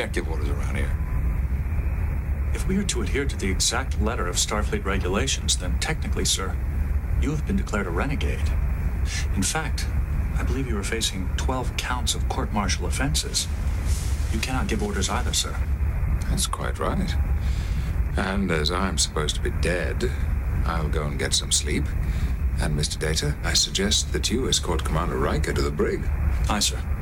can't give orders around here. If we are to adhere to the exact letter of Starfleet regulations, then technically, sir, you have been declared a renegade. In fact, I believe you are facing 12 counts of court-martial offenses. You cannot give orders either, sir. That's quite right. And as I'm supposed to be dead, I'll go and get some sleep. And, Mr. Data, I suggest that you escort Commander Riker to the brig. Aye, sir.